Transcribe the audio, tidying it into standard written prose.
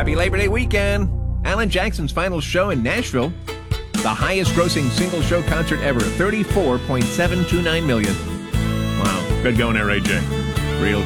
Happy Labor Day weekend. Alan Jackson's final show in Nashville, the highest grossing single show concert ever, $34.729 million. Wow. Good going there, AJ. Real